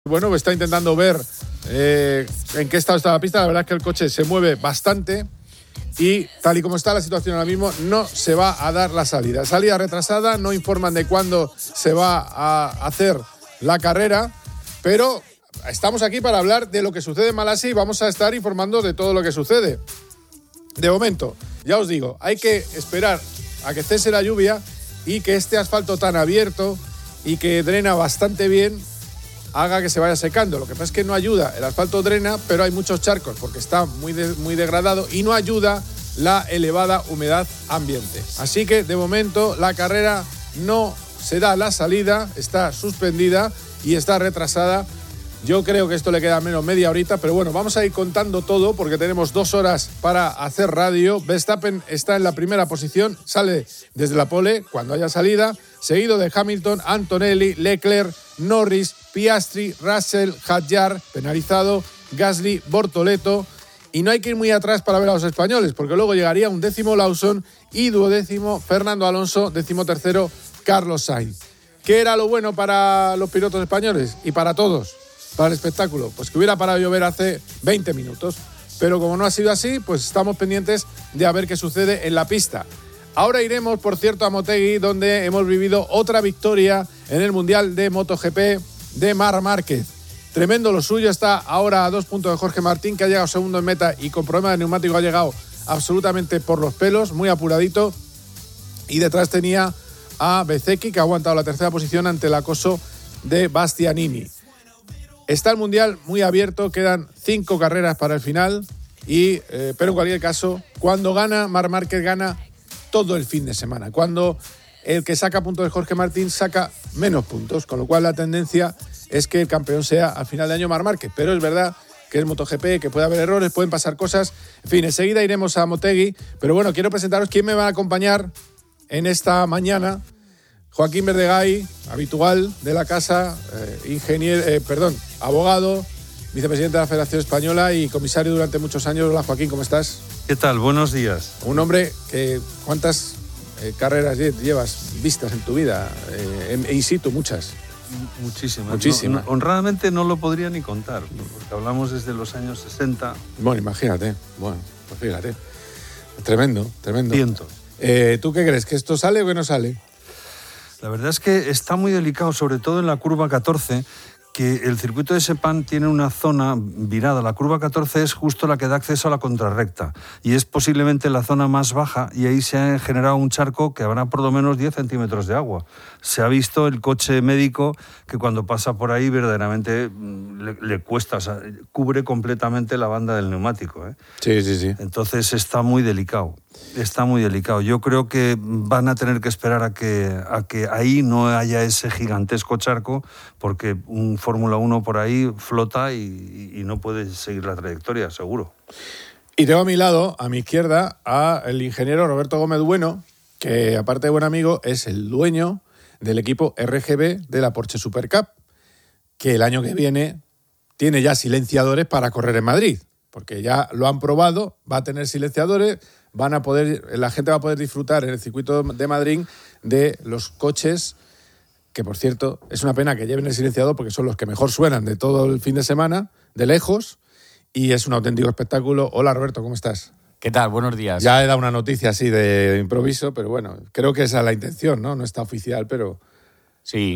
Bueno, está intentando ver en qué estado está la pista. La verdad es que el coche se mueve bastante y tal y como está la situación ahora mismo no se va a dar la salida. Salida retrasada, no informan de cuándo se va a hacer la carrera, pero estamos aquí para hablar de lo que sucede en Malasia y vamos a estar informando de todo lo que sucede. De momento, ya os digo, hay que esperar a que cese la lluvia y que este asfalto tan abierto y que drena bastante bien haga que se vaya secando. Lo que pasa es que no ayuda, el asfalto drena, pero hay muchos charcos porque está muy degradado y no ayuda la elevada humedad ambiente. Así que de momento la carrera no se da la salida, está suspendida y está retrasada. Yo creo que esto le queda menos media horita, pero bueno, vamos a ir contando todo porque tenemos 2 horas para hacer radio. Verstappen está en la primera posición, sale desde la pole cuando haya salida, seguido de Hamilton, Antonelli, Leclerc, Norris, Piastri, Russell, Hadjar, penalizado, Gasly, Bortoleto. Y no hay que ir muy atrás para ver a los españoles, porque luego llegaría 11º Lawson y 12º Fernando Alonso, 13º Carlos Sainz. ¿Qué era lo bueno para los pilotos españoles y para todos? Para el espectáculo, pues que hubiera parado de llover hace 20 minutos. Pero como no ha sido así, pues estamos pendientes de a ver qué sucede en la pista. Ahora iremos, por cierto, a Motegi, donde hemos vivido otra victoria en el Mundial de MotoGP de Marc Márquez. Tremendo lo suyo, está ahora a 2 puntos de Jorge Martín, que ha llegado segundo en meta y con problema de neumático ha llegado absolutamente por los pelos, muy apuradito. Y detrás tenía a Bezzecchi, que ha aguantado la tercera posición ante el acoso de Bastianini. Está el Mundial muy abierto, quedan 5 carreras para el final, pero en cualquier caso, cuando gana, Marc Márquez gana todo el fin de semana. Cuando el que saca puntos de Jorge Martín saca menos puntos, con lo cual la tendencia es que el campeón sea al final de año Marc Márquez. Pero es verdad que es MotoGP, que puede haber errores, pueden pasar cosas. En fin, enseguida iremos a Motegi, pero bueno, quiero presentaros quién me va a acompañar en esta mañana. Joaquín Verdegay, habitual de la casa, abogado, vicepresidente de la Federación Española y comisario durante muchos años. Hola Joaquín, ¿cómo estás? ¿Qué tal? Buenos días. Un hombre que ¿cuántas carreras llevas vistas en tu vida? In situ, muchas. Muchísimas. Honradamente no lo podría ni contar, porque hablamos desde los años 60. Bueno, imagínate. Bueno, pues fíjate. Tremendo. Cientos. ¿Tú qué crees? ¿Que esto sale o que no sale? La verdad es que está muy delicado, sobre todo en la curva 14, que el circuito de Sepang tiene una zona virada. La curva 14 es justo la que da acceso a la contrarrecta y es posiblemente la zona más baja y ahí se ha generado un charco que habrá por lo menos 10 centímetros de agua. Se ha visto el coche médico que cuando pasa por ahí verdaderamente le cuesta, o sea, cubre completamente la banda del neumático. Sí. Entonces está muy delicado. Yo creo que van a tener que esperar a que ahí no haya ese gigantesco charco, porque un Fórmula 1 por ahí flota y no puede seguir la trayectoria, seguro. Y tengo a mi lado, a mi izquierda, al ingeniero Roberto Gómez Bueno, que aparte de buen amigo, es el dueño del equipo RGB de la Porsche Supercup, que el año que viene tiene ya silenciadores para correr en Madrid, porque ya lo han probado, va a tener silenciadores, la gente va a poder disfrutar en el circuito de Madrid de los coches, que por cierto es una pena que lleven el silenciador porque son los que mejor suenan de todo el fin de semana, de lejos, y es un auténtico espectáculo. Hola Roberto, ¿cómo estás? ¿Qué tal? Buenos días. Ya he dado una noticia así de improviso, pero bueno, creo que esa es la intención, ¿no? No está oficial, pero... Sí.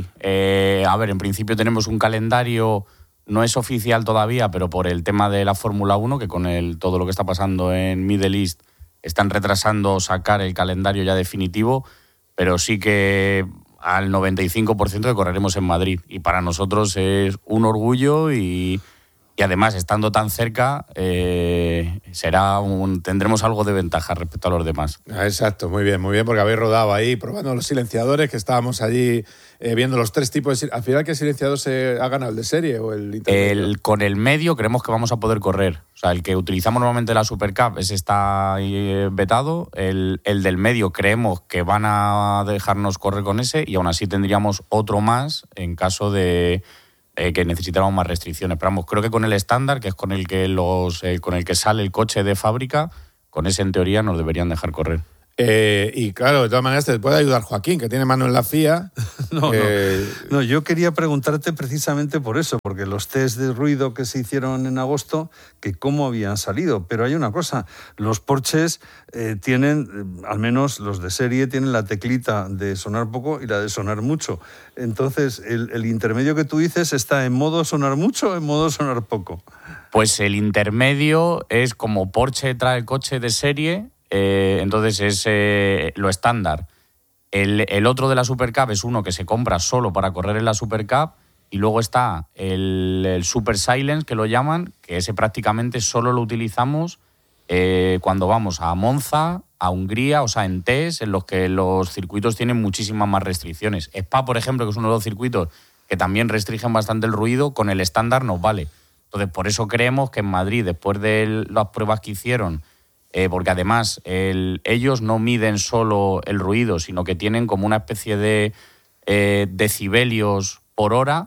A ver, en principio tenemos un calendario, no es oficial todavía, pero por el tema de la Fórmula 1, que con todo lo que está pasando en Middle East están retrasando sacar el calendario ya definitivo, pero sí que al 95% que correremos en Madrid. Y para nosotros es un orgullo y además, estando tan cerca, tendremos algo de ventaja respecto a los demás. Exacto, muy bien, porque habéis rodado ahí probando los silenciadores, que estábamos allí viendo los 3 tipos de... Al final, ¿qué silenciador se ha ganado? ¿El de serie o el intermedio? Con el medio creemos que vamos a poder correr. O sea, el que utilizamos normalmente en la Supercup, ese está vetado. El del medio creemos que van a dejarnos correr con ese y aún así tendríamos otro más en caso de... que necesitáramos más restricciones. Pero vamos, creo que con el estándar, que es con el que sale el coche de fábrica, con ese en teoría nos deberían dejar correr. Y claro, de todas maneras te puede ayudar Joaquín, que tiene mano en la FIA. No, yo quería preguntarte precisamente por eso, porque los test de ruido que se hicieron en agosto, que cómo habían salido. Pero hay una cosa, los Porsches tienen, al menos los de serie, tienen la teclita de sonar poco y la de sonar mucho. Entonces, el intermedio que tú dices está en modo sonar mucho o en modo sonar poco. Pues el intermedio es como Porsche trae el coche de serie, entonces es lo estándar. El otro de la Supercup es uno que se compra solo para correr en la Supercup, y luego está el Super Silence, que lo llaman, que ese prácticamente solo lo utilizamos cuando vamos a Monza, a Hungría, o sea, en test, en los que los circuitos tienen muchísimas más restricciones. Spa, por ejemplo, que es uno de los circuitos que también restringen bastante el ruido, con el estándar nos vale. Entonces, por eso creemos que en Madrid, después de las pruebas que hicieron, porque además ellos no miden solo el ruido, sino que tienen como una especie de decibelios por hora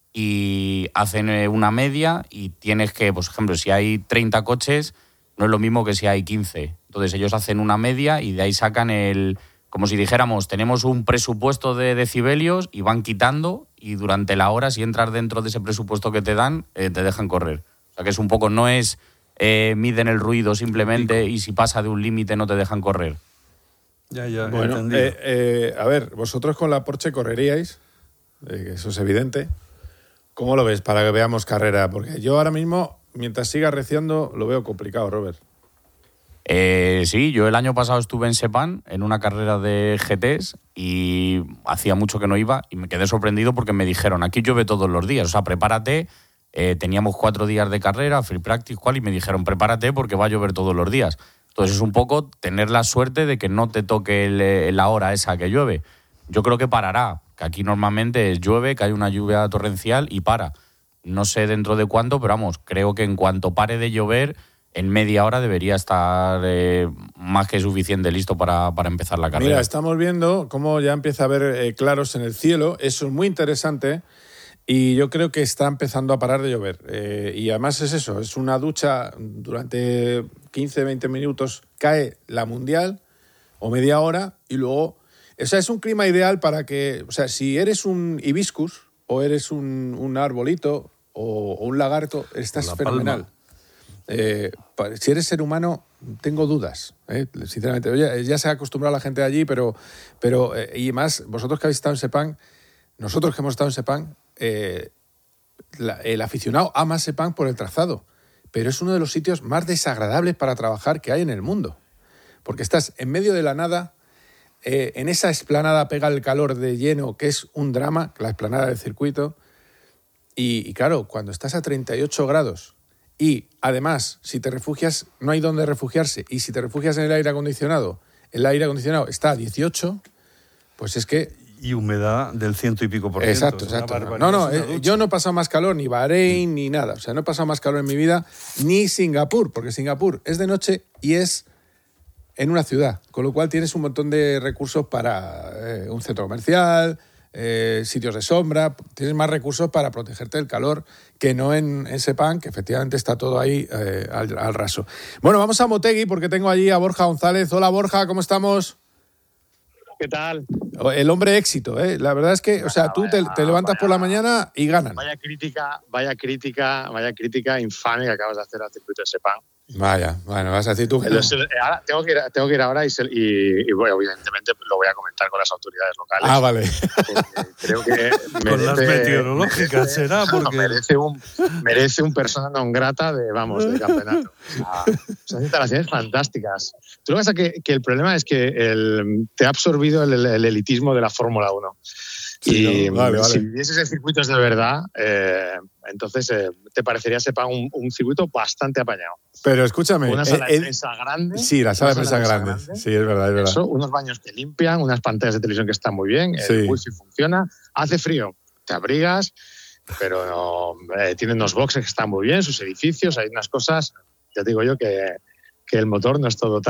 y hacen una media, y tienes que, por ejemplo, si hay 30 coches, no es lo mismo que si hay 15. Entonces ellos hacen una media y de ahí sacan como si dijéramos, tenemos un presupuesto de decibelios y van quitando, y durante la hora, si entras dentro de ese presupuesto que te dan, te dejan correr. O sea que es un poco, no es miden el ruido simplemente y si pasa de un límite no te dejan correr. Ya, bueno, entendido. A ver, vosotros con la Porsche correríais, eso es evidente. ¿Cómo lo ves para que veamos carrera? Porque yo ahora mismo, mientras siga arreciando, lo veo complicado, Robert. Sí, yo el año pasado estuve en Sepang en una carrera de GTs y hacía mucho que no iba y me quedé sorprendido porque me dijeron, aquí llueve todos los días, o sea, prepárate. Teníamos 4 días de carrera, free practice, cual, y me dijeron, prepárate porque va a llover todos los días. Entonces es un poco tener la suerte de que no te toque la hora esa que llueve. Yo creo que parará, que aquí normalmente llueve, que hay una lluvia torrencial y para. No sé dentro de cuánto, pero vamos, creo que en cuanto pare de llover, en media hora debería estar más que suficiente listo para empezar la carrera. Mira, estamos viendo cómo ya empieza a haber claros en el cielo. Eso es muy interesante. Y yo creo que está empezando a parar de llover. Y además es eso, es una ducha durante 15-20 minutos, cae la mundial o media hora y luego... O sea, es un clima ideal para que... O sea, si eres un hibiscus o eres un arbolito o un lagarto, estás fenomenal. Si eres ser humano, tengo dudas, sinceramente. Oye, ya se ha acostumbrado la gente allí, pero y más, vosotros que habéis estado en Sepang, nosotros que hemos estado en Sepang, el aficionado ama Sepang por el trazado, pero es uno de los sitios más desagradables para trabajar que hay en el mundo, porque estás en medio de la nada, en esa explanada pega el calor de lleno, que es un drama, la explanada del circuito, y claro, cuando estás a 38 grados y además, si te refugias, no hay donde refugiarse, y si te refugias en el aire acondicionado está a 18, pues es que... Y humedad del 100 y pico por ciento. Exacto. No, yo no he pasado más calor ni Bahrein ni nada. O sea, no he pasado más calor en mi vida ni Singapur, porque Singapur es de noche y es en una ciudad, con lo cual tienes un montón de recursos para un centro comercial, sitios de sombra, tienes más recursos para protegerte del calor que no en Sepang, que efectivamente está todo ahí al raso. Bueno, vamos a Motegi porque tengo allí a Borja González. Hola Borja, ¿cómo estamos? ¿Qué tal? El hombre éxito, ¿eh? La verdad es que, o sea, tú te levantas por la mañana y ganan. Vaya crítica infame que acabas de hacer al circuito de Sepang. Vaya, bueno, vas a decir tú que no. Ahora, tengo que ir ahora y bueno, evidentemente lo voy a comentar con las autoridades locales. Ah, vale. Creo que con las meteorológicas será, porque... merece un persona non grata de campeonato. Son instalaciones fantásticas. Tú lo que pasa que el problema es que te ha absorbido el elitismo de la Fórmula 1. Sí, vale. Si vivieses en circuitos de verdad, entonces te parecería Sepang un circuito bastante apañado. Pero escúchame. Una sala de prensa grande. Sí, la sala de prensa grande. Sí, es verdad. Eso, unos baños que limpian, unas pantallas de televisión que están muy bien, el wifi funciona, hace frío, te abrigas, pero tienen unos boxes que están muy bien, sus edificios, hay unas cosas, ya te digo yo que el motor no es todo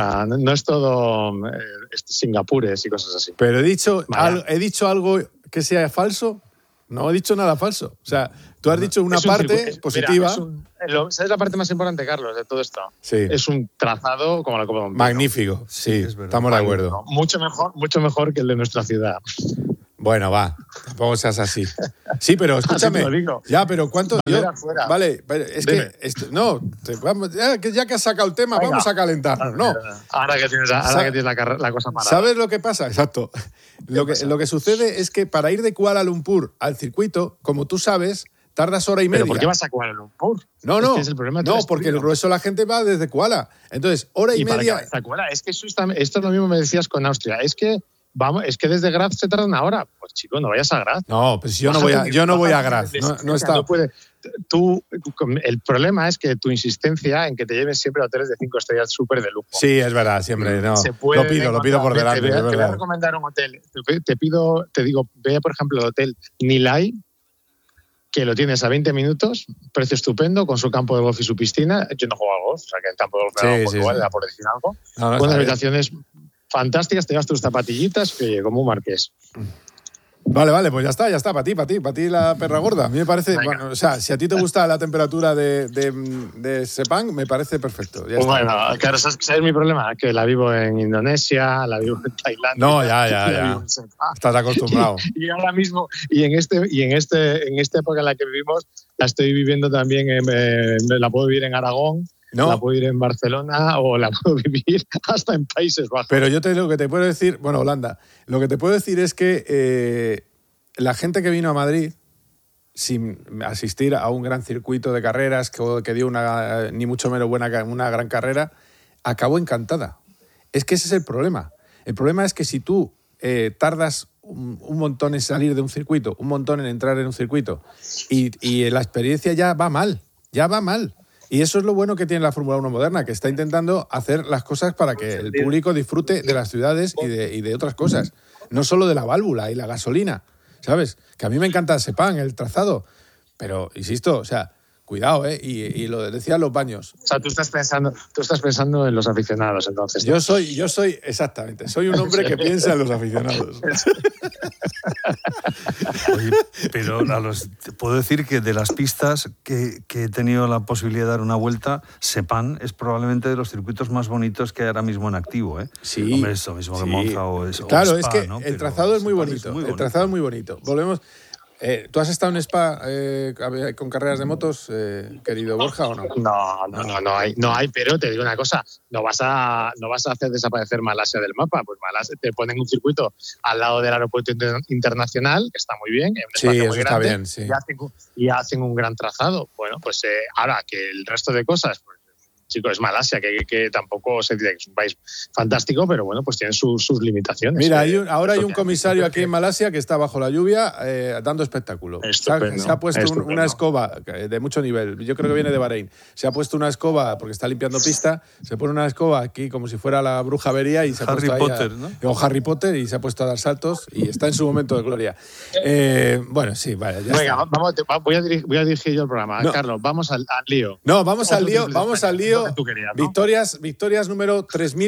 Singapures y cosas así. Pero he dicho algo que sea falso. No he dicho nada falso. O sea, tú has dicho una parte positiva. Mira, ¿sabes la parte más importante, Carlos, de todo esto? Sí. Es un trazado como la Copa de un Pino. Magnífico, sí, estamos de acuerdo. Mucho mejor que el de nuestra ciudad. Bueno, va, tampoco seas así. Sí, pero escúchame. Ya, pero ¿cuánto? Vale, es que ya que has sacado el tema, vamos a calentarnos. No. Ahora que tienes la cosa parada. ¿Sabes lo que pasa? Exacto. Lo que sucede es que para ir de Kuala Lumpur al circuito, como tú sabes, tardas hora y media. ¿Pero por qué vas a Kuala Lumpur? No, porque el grueso de la gente va desde Kuala. Entonces, hora y media. Es que esto es lo mismo que me decías con Austria. Es que desde Graz se tarda una hora. Pues chico, no vayas a Graz. No, pues yo no voy a Graz. No está. No puede. El problema es que tu insistencia en que te lleven siempre a hoteles de 5 estrellas súper de lujo. Sí, es verdad, siempre. No. Lo pido por delante. Te voy a recomendar un hotel. Te digo, ve por ejemplo el hotel Nilay, que lo tienes a 20 minutos, precio estupendo, con su campo de golf y su piscina. Yo no juego al golf, o sea que el campo de golf me da igual, por decir algo. Con unas habitaciones fantásticas, te llevas tus zapatillitas, que como un marqués. Vale, pues ya está, para ti la perra gorda. A mí me parece, bueno, o sea, si a ti te gusta la temperatura de Sepang, me parece perfecto. Ya está. Bueno, claro, ¿sabes mi problema? Que la vivo en Indonesia, la vivo en Tailandia. No, ya. Estás acostumbrado. Y ahora mismo, en esta época en la que vivimos, la estoy viviendo también, la puedo vivir en Aragón. No. La puedo ir en Barcelona o la puedo vivir hasta en Países Bajos. Pero lo que te puedo decir, bueno, Holanda, lo que te puedo decir es que la gente que vino a Madrid sin asistir a un gran circuito de carreras que dio ni mucho menos una gran carrera, acabó encantada. Es que ese es el problema. El problema es que si tú tardas un montón en salir de un circuito, un montón en entrar en un circuito y la experiencia ya va mal. Y eso es lo bueno que tiene la Fórmula 1 moderna, que está intentando hacer las cosas para que el público disfrute de las ciudades y de otras cosas. No solo de la válvula y la gasolina, ¿sabes? Que a mí me encanta Sepang, el trazado. Pero, insisto, o sea, cuidado, ¿eh? Y lo decían los baños. O sea, tú estás pensando en los aficionados, entonces. ¿No? Yo soy, exactamente, soy un hombre que piensa en los aficionados. Oye, pero puedo decir que de las pistas que he tenido la posibilidad de dar una vuelta, Sepang es probablemente de los circuitos más bonitos que hay ahora mismo en activo, ¿eh? Sí. Hombre, eso mismo que Monza o eso. Claro, Spa, es que ¿no? el trazado es muy bonito. El trazado es muy bonito. Volvemos. ¿Tú has estado en Spa con carreras de motos, querido Borja, o no? No hay, pero te digo una cosa, no vas a hacer desaparecer Malasia del mapa, pues Malasia te ponen un circuito al lado del aeropuerto internacional, que está muy bien, en un espacio muy grande, bien, sí. y hacen un gran trazado. Bueno, pues ahora que el resto de cosas, pues, chicos, es Malasia, que tampoco se dice que es un país fantástico, pero bueno, pues tiene sus limitaciones. Mira, ahora hay un comisario aquí en Malasia que está bajo la lluvia dando espectáculo. Se ha puesto una escoba de mucho nivel, yo creo que viene de Bahrein. Se ha puesto una escoba, porque está limpiando pista, se pone una escoba aquí como si fuera la bruja avería y se ha puesto o Harry Potter, y se ha puesto a dar saltos y está en su momento de gloria. Bueno, sí, vale. Venga, voy a dirigir yo el programa. No. Carlos, vamos al lío. No, vamos al lío. Victorias número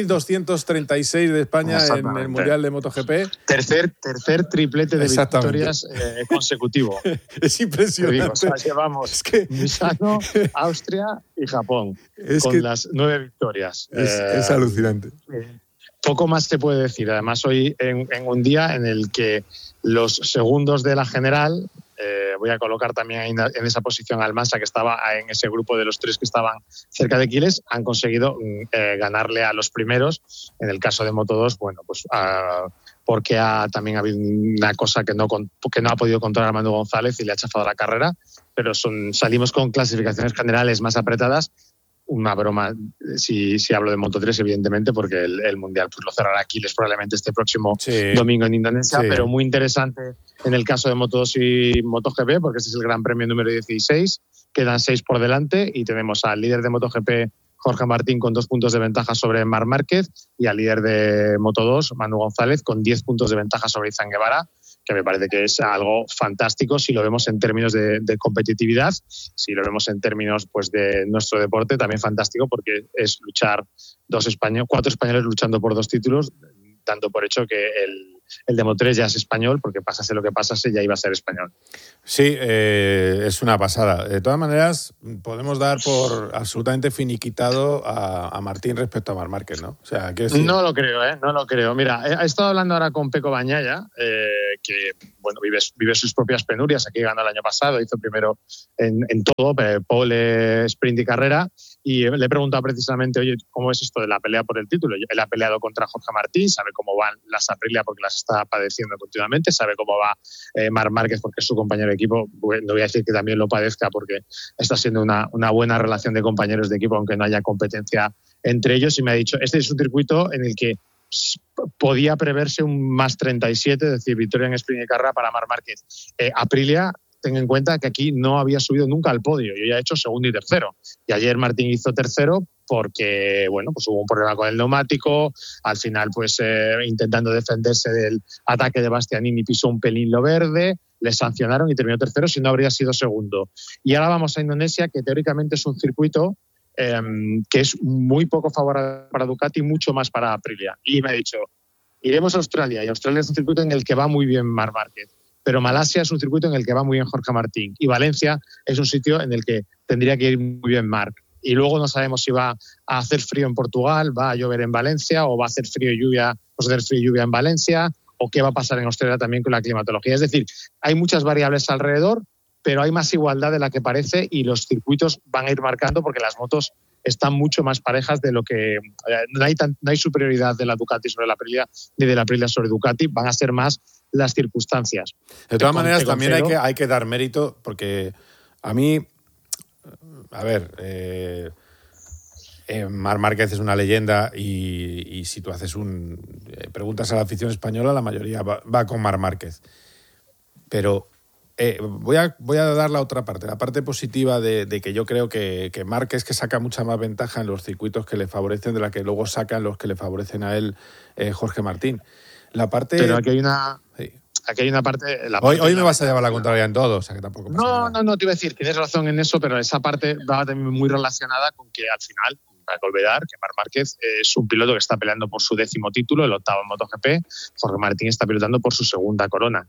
3.236 de España en el Mundial de MotoGP. Tercer triplete de victorias consecutivo. Es impresionante. O sea, llevamos Misano, Austria y Japón con las 9 victorias. Es alucinante. Poco más se puede decir. Además, hoy en un día en el que los segundos de la general, voy a colocar también en esa posición al Mansa, que estaba en ese grupo de los 3 que estaban cerca de Quiles, han conseguido ganarle a los primeros. En el caso de Moto2, bueno, pues porque también ha habido una cosa que no ha podido controlar Manu González y le ha chafado la carrera, pero salimos con clasificaciones generales más apretadas. Una broma si hablo de Moto3, evidentemente, porque el Mundial pues lo cerrará Aquiles probablemente este próximo domingo en Indonesia, pero muy interesante en el caso de Moto2 y MotoGP, porque este es el Gran Premio número 16, quedan 6 por delante y tenemos al líder de MotoGP, Jorge Martín, con 2 puntos de ventaja sobre Marc Márquez, y al líder de Moto2, Manu González, con 10 puntos de ventaja sobre Izan Guevara, que me parece que es algo fantástico si lo vemos en términos de competitividad, si lo vemos en términos pues de nuestro deporte, también fantástico, porque es luchar 4 españoles luchando por 2 títulos, dando por hecho que el Demo 3 ya es español, porque pasase lo que pasase, ya iba a ser español. Sí, es una pasada. De todas maneras, podemos dar por absolutamente finiquitado a Martín respecto a Marc Márquez, ¿no? O sea, no lo creo, no lo creo. Mira, he estado hablando ahora con Peco Bagnaia, que bueno, vive sus propias penurias. Aquí ganó el año pasado, hizo primero en todo, pole, sprint y carrera. Y le he preguntado precisamente, oye, ¿cómo es esto de la pelea por el título? Él ha peleado contra Jorge Martín, sabe cómo van las Aprilia porque las está padeciendo continuamente, sabe cómo va Marc Márquez porque es su compañero de equipo. No voy a decir que también lo padezca porque está siendo una buena relación de compañeros de equipo, aunque no haya competencia entre ellos. Y me ha dicho, este es un circuito en el que podía preverse un más 37, es decir, victoria en sprint y carrera para Marc Márquez. Aprilia, ten en cuenta que aquí no había subido nunca al podio. Yo ya he hecho segundo y tercero. Y ayer Martín hizo tercero porque, bueno, pues hubo un problema con el neumático. Al final, pues intentando defenderse del ataque de Bastianini, pisó un pelín lo verde, le sancionaron y terminó tercero, si no habría sido segundo. Y ahora vamos a Indonesia, que teóricamente es un circuito que es muy poco favorable para Ducati, mucho más para Aprilia. Y me ha dicho, iremos a Australia, y Australia es un circuito en el que va muy bien Marc Márquez. Pero Malasia es un circuito en el que va muy bien Jorge Martín. Y Valencia es un sitio en el que tendría que ir muy bien Marc. Y luego no sabemos si va a hacer frío en Portugal, va a llover en Valencia, o va a hacer frío y lluvia en Valencia, o qué va a pasar en Australia también con la climatología. Es decir, hay muchas variables alrededor, pero hay más igualdad de la que parece y los circuitos van a ir marcando porque las motos están mucho más parejas de lo que... No hay superioridad de la Ducati sobre la Aprilia ni de la Aprilia sobre Ducati, van a ser más las circunstancias. De todas maneras, también hay que dar mérito porque a mí... A ver, Marc Márquez es una leyenda y si tú haces preguntas a la afición española, la mayoría va con Marc Márquez. Pero voy a dar la otra parte, la parte positiva de que yo creo que Márquez que saca mucha más ventaja en los circuitos que le favorecen de la que luego sacan los que le favorecen a él Jorge Martín. La parte... Pero aquí hay una... Sí. Aquí hay una parte... Hoy me vas a llevar la contraria en todo, o sea que tampoco pasa nada. No, te iba a decir, tienes razón en eso, pero esa parte va también muy relacionada con que al final, hay que olvidar que Marc Márquez es un piloto que está peleando por su 10º título, el 8º en MotoGP. Jorge Martín está pilotando por su 2ª corona.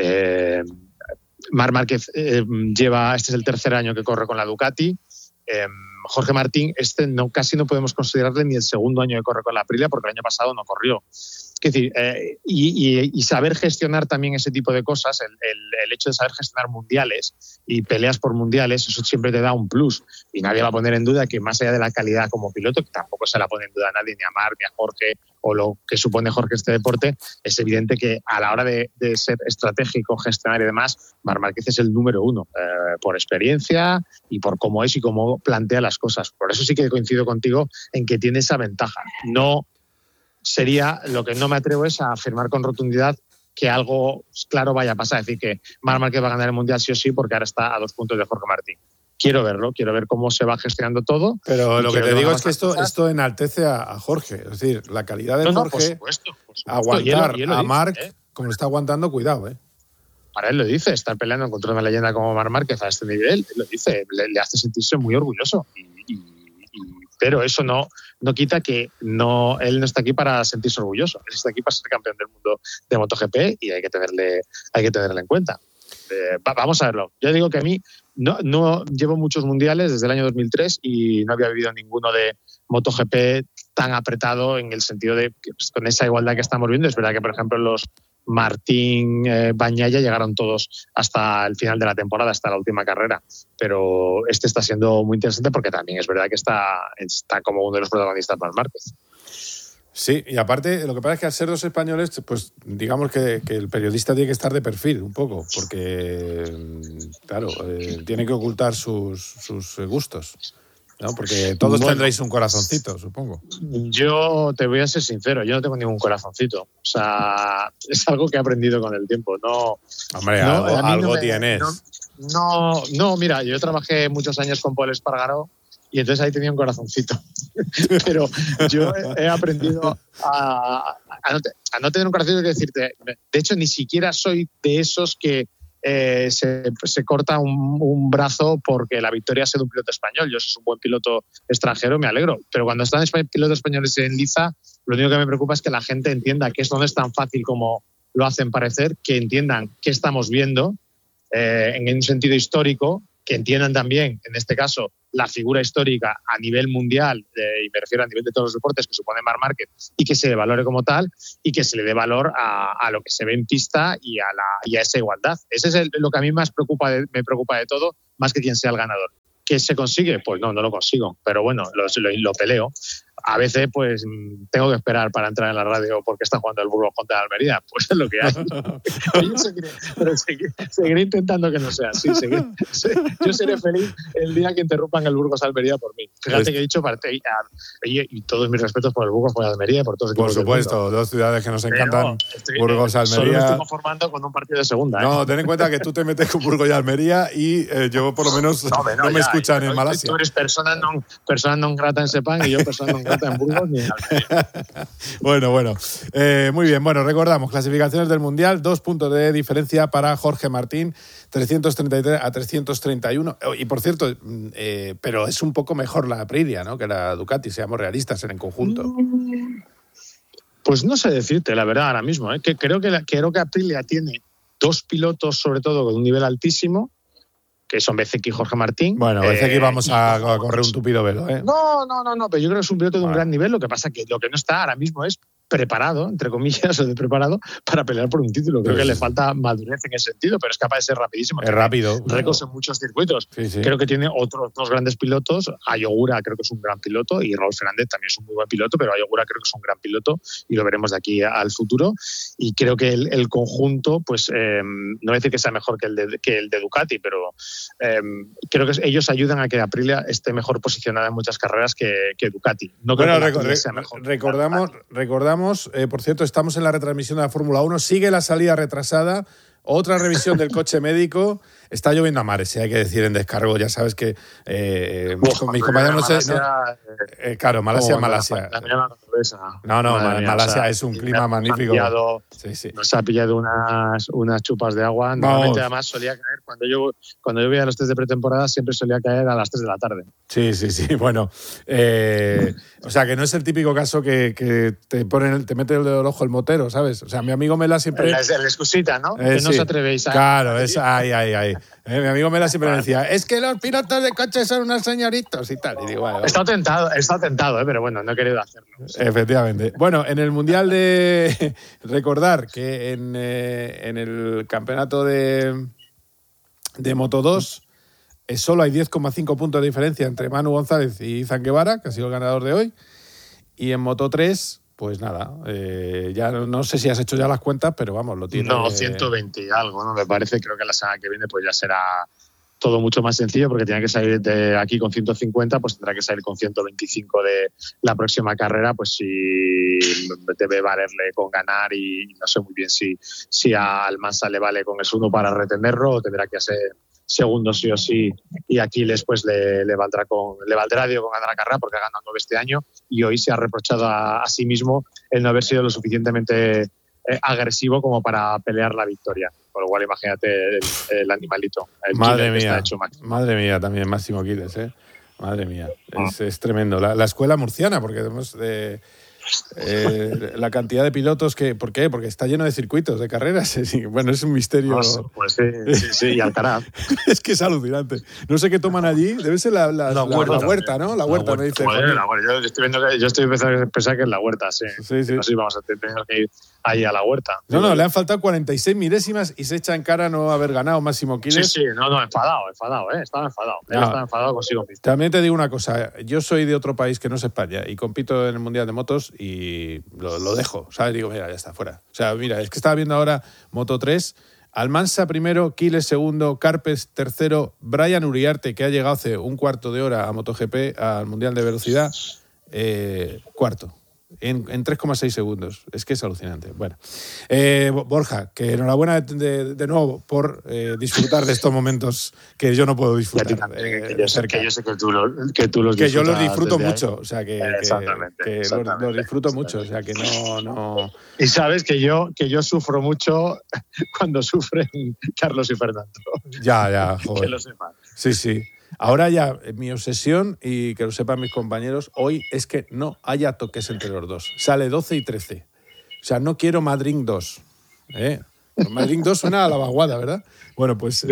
Marc Márquez este es el 3er año que corre con la Ducati. Jorge Martín, casi no podemos considerarle ni el 2º año que corre con la Aprilia porque el año pasado no corrió. Es decir, y saber gestionar también ese tipo de cosas, el hecho de saber gestionar mundiales y peleas por mundiales, eso siempre te da un plus. Y nadie va a poner en duda que más allá de la calidad como piloto, que tampoco se la pone en duda a nadie, ni a Marc, ni a Jorge, o lo que supone Jorge este deporte, es evidente que a la hora de ser estratégico, gestionar y demás, Marc Márquez es el número 1 por experiencia y por cómo es y cómo plantea las cosas. Por eso sí que coincido contigo en que tiene esa ventaja. No sería, lo que no me atrevo es a afirmar con rotundidad que algo claro vaya a pasar. Es decir, que Marc Márquez va a ganar el Mundial sí o sí porque ahora está a 2 puntos de Jorge Martín. Quiero verlo, quiero ver cómo se va gestionando todo. Pero lo que te digo es que esto enaltece a Jorge. Es decir, la calidad de Jorge, por supuesto. Aguantar a Marc como lo está aguantando, cuidado, Para él lo dice, estar peleando contra una leyenda como Marc Márquez a este nivel, él lo dice, le hace sentirse muy orgulloso. Pero eso no quita que él no está aquí para sentirse orgulloso. Él está aquí para ser campeón del mundo de MotoGP y hay que tenerle en cuenta. Vamos a verlo. Yo digo que a mí no llevo muchos mundiales desde el año 2003 y no había vivido ninguno de MotoGP tan apretado en el sentido de que, pues, con esa igualdad que estamos viendo. Es verdad que, por ejemplo, los Martín, Bagnaia llegaron todos hasta el final de la temporada, hasta la última carrera, pero este está siendo muy interesante porque también es verdad que está como uno de los protagonistas Marc Márquez. Sí, y aparte lo que pasa es que al ser 2 españoles, pues digamos que el periodista tiene que estar de perfil un poco, porque claro, tiene que ocultar sus gustos, ¿no? Porque todos tendréis un corazoncito, supongo. Yo te voy a ser sincero, yo no tengo ningún corazoncito. O sea, es algo que he aprendido con el tiempo. Hombre, algo tienes. No, mira, yo trabajé muchos años con Paul Espargaró y entonces ahí tenía un corazoncito. Pero yo he aprendido a no tener un corazoncito, que decirte. De hecho, ni siquiera soy de esos que se corta un brazo porque la victoria ha sido un piloto español. Yo soy un buen piloto extranjero, me alegro. Pero cuando están pilotos españoles en liza, lo único que me preocupa es que la gente entienda que esto no es tan fácil como lo hacen parecer, que entiendan qué estamos viendo en un sentido histórico, que entiendan también, en este caso, la figura histórica a nivel mundial, y me refiero a nivel de todos los deportes, que supone Marc Márquez, y que se le valore como tal, y que se le dé valor a lo que se ve en pista y a esa igualdad. Ese es lo que a mí me preocupa de todo, más que quién sea el ganador. ¿Qué se consigue? Pues no lo consigo, pero bueno, lo peleo. A veces, pues, tengo que esperar para entrar en la radio porque está jugando el Burgos contra el Almería. Pues es lo que hay. Pero seguiré intentando que no sea así. Yo seré feliz el día que interrumpan el Burgos Almería por mí. Fíjate que he dicho y todos mis respetos por el Burgos, por Almería, por todos los equipos. Por supuesto, dos ciudades que nos encantan. Burgos, Almería. Solo me estoy conformando con un partido de segunda. No, ten en cuenta que tú te metes con Burgos y Almería y yo, por lo menos, no me escuchan en Malasia. Tú eres persona non grata en Sepang y yo persona non grata en Burgos ni en Almería. Bueno. Muy bien. Bueno, recordamos, clasificaciones del Mundial, 2 puntos de diferencia para Jorge Martín, 333 a 331. Y por cierto, pero es un poco mejor la Aprilia, ¿no?, que la Ducati, seamos realistas en el conjunto. Pues no sé decirte, la verdad, ahora mismo. Que creo que Aprilia tiene 2 pilotos, sobre todo, con un nivel altísimo, que son Bezzecchi y Jorge Martín. Bueno, Bezzecchi vamos a correr un tupido velo, ¿eh? No, pero yo creo que es un piloto de un gran nivel. Lo que pasa es que lo que no está ahora mismo es preparado, entre comillas, o de preparado, para pelear por un título. Creo que le falta madurez en ese sentido, pero es capaz de ser rapidísimo. Es rápido. Récords en muchos circuitos. Sí. Creo que tiene otros 2 grandes pilotos. Ayogura creo que es un gran piloto y Raúl Fernández también es un muy buen piloto, pero Ayogura creo que es un gran piloto y lo veremos de aquí al futuro. Y creo que el conjunto, pues, no voy a decir que sea mejor que el de Ducati, pero creo que ellos ayudan a que Aprilia esté mejor posicionada en muchas carreras que Ducati. No creo que Aprilia sea mejor. Recordamos, por cierto, estamos en la retransmisión de la Fórmula 1, sigue la salida retrasada, otra revisión del coche médico. Está lloviendo a mares, hay que decir, en descargo. Ya sabes que mis compañeros no sé. Claro, Malasia. Malasia es un clima magnífico. Nos ha pillado unas chupas de agua. Normalmente, además, solía caer cuando yo veía los test de pretemporada, siempre solía caer a las 3 de la tarde. Sí. Bueno, o sea, que no es el típico caso que te mete el dedo del ojo el motero, ¿sabes? O sea, mi amigo Mela siempre. La excusita, ¿no? Que no os atrevéis a. Claro, es ahí. Mi amigo Mela siempre me decía, es que los pilotos de coche son unos señoritos y tal. Y digo, vale. Está tentado, pero bueno, no he querido hacerlo. Efectivamente. Bueno, en el Mundial de... Recordar que en el campeonato de Moto 2 solo hay 10,5 puntos de diferencia entre Manu González y Izan Guevara, que ha sido el ganador de hoy. Y en Moto 3... Pues nada, ya no sé si has hecho ya las cuentas, pero vamos, lo tienes. No, 120 y algo, ¿no? Me parece, creo que la semana que viene pues ya será todo mucho más sencillo, porque tiene que salir de aquí con 150, pues tendrá que salir con 125 de la próxima carrera, pues si debe valerle con ganar y no sé muy bien si a Almansa le vale con eso uno para retenerlo o tendrá que hacer segundo sí o sí, y Aquiles pues le valdrá con ganar la carrera porque ha ganado 9 este año y hoy se ha reprochado a sí mismo el no haber sido lo suficientemente agresivo como para pelear la victoria. Por lo cual imagínate el animalito. Madre mía, también Máximo Aquiles, Madre mía, es tremendo. La escuela murciana, porque además la cantidad de pilotos que... ¿Por qué? Porque está lleno de circuitos, de carreras. Bueno, es un misterio. Pues sí, y Alcaraz. Es que es alucinante. No sé qué toman allí. Debe ser la huerta, ¿no? La huerta, me dice. Yo estoy empezando a pensar que es la huerta, sí. No sé, vamos a tener que ir ahí a la huerta. No, le han faltado 46 milésimas y se echa en cara no haber ganado Máximo Aquiles. Sí, enfadado, estaba enfadado. Él estaba enfadado consigo mismo. También te digo una cosa, yo soy de otro país que no es España y compito en el Mundial de Motos y lo dejo, ¿sabes? Digo, mira, ya está, fuera. O sea, mira, es que estaba viendo ahora Moto 3, Almansa primero, Quiles segundo, Carpes tercero, Brian Uriarte, que ha llegado hace un cuarto de hora a MotoGP, al Mundial de Velocidad, cuarto. En 3,6 segundos. Es que es alucinante. Bueno, Borja, que enhorabuena de nuevo por disfrutar de estos momentos que yo no puedo disfrutar. Que yo sé que tú los disfrutas. Que yo los disfruto mucho. O sea, que los disfruto mucho. O sea, que no... Y sabes que yo sufro mucho cuando sufren Carlos y Fernando. Ya, joder. Que lo sepan. Sí. Ahora ya, mi obsesión, y que lo sepan mis compañeros, hoy es que no haya toques entre los dos. Sale 12 y 13. O sea, no quiero Madrid 2. Madrid 2 suena a la vaguada, ¿verdad? Bueno, pues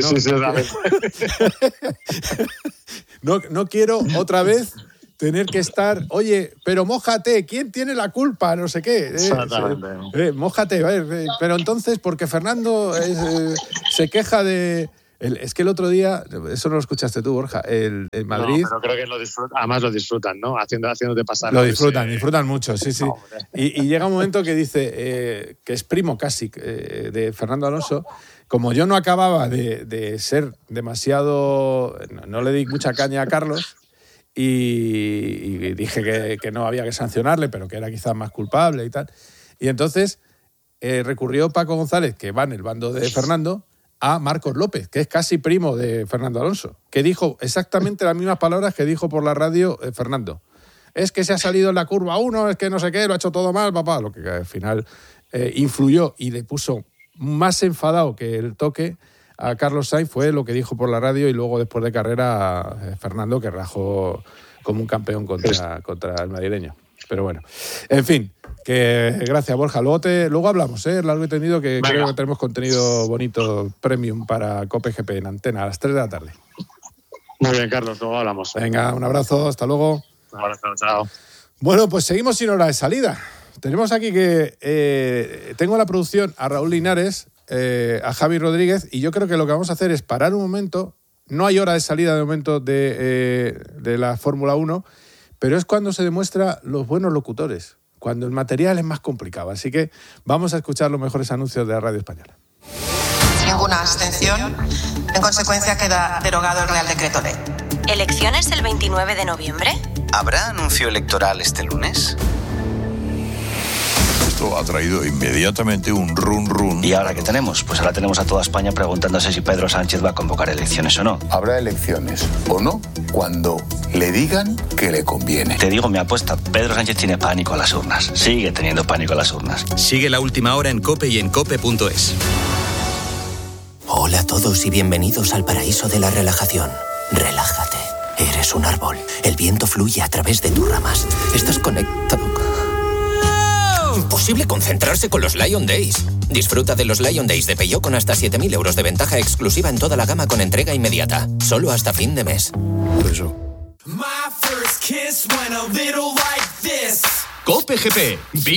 no quiero otra vez tener que estar, oye, pero mójate, ¿quién tiene la culpa? No sé qué. Mójate, pero entonces, porque Fernando se queja de... Es que el otro día, eso no lo escuchaste tú, Borja, el Madrid... No, pero creo que además lo disfrutan, ¿no? Haciéndote pasar... Lo disfrutan mucho, sí. No, y llega un momento que dice, que es primo casi de Fernando Alonso, como yo no acababa de ser demasiado... No le di mucha caña a Carlos y dije que no había que sancionarle, pero que era quizás más culpable y tal. Y entonces recurrió Paco González, que va en el bando de Fernando, a Marcos López, que es casi primo de Fernando Alonso, que dijo exactamente las mismas palabras que dijo por la radio Fernando. Es que se ha salido en la curva 1, es que no sé qué, lo ha hecho todo mal, papá. Lo que al final influyó y le puso más enfadado que el toque a Carlos Sainz fue lo que dijo por la radio y luego después de carrera Fernando, que rajó como un campeón contra el madrileño. Pero bueno, en fin, que gracias, Borja. Luego hablamos, largo y tendido, que creo que tenemos contenido bonito, premium para COPE GP en antena a las 3 de la tarde. Muy bien, Carlos, luego hablamos. Venga, un abrazo, hasta luego. Un abrazo, chao. Bueno, pues seguimos sin hora de salida. Tenemos aquí que tengo en la producción a Raúl Linares, a Javi Rodríguez, y yo creo que lo que vamos a hacer es parar un momento. No hay hora de salida de momento de la Fórmula 1, pero es cuando se demuestra los buenos locutores, cuando el material es más complicado. Así que vamos a escuchar los mejores anuncios de la radio española. Ninguna abstención. En consecuencia, queda derogado el Real Decreto Ley. ¿Elecciones el 29 de noviembre? ¿Habrá anuncio electoral este lunes? Esto ha traído inmediatamente un run. ¿Y ahora qué tenemos? Pues ahora tenemos a toda España preguntándose si Pedro Sánchez va a convocar elecciones o no. Habrá elecciones o no cuando le digan que le conviene. Te digo mi apuesta, Pedro Sánchez tiene pánico a las urnas. Sigue teniendo pánico a las urnas. Sigue La Última Hora en COPE y en COPE.es. Hola a todos y bienvenidos al paraíso de la relajación. Relájate. Eres un árbol. El viento fluye a través de tus ramas. Estás conectado. Imposible concentrarse con los Lion Days. Disfruta de los Lion Days de Peugeot con hasta 7.000 euros de ventaja exclusiva en toda la gama con entrega inmediata. Solo hasta fin de mes. Eso. COPE GP.